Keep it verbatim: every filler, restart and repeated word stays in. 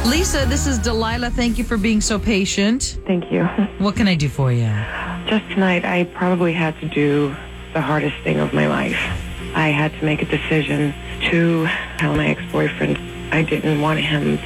Lisa, this is Delilah. Thank you for being so patient. Thank you. What can I do for you? Just tonight, I probably had to do the hardest thing of my life. I had to make a decision to tell my ex-boyfriend I didn't want him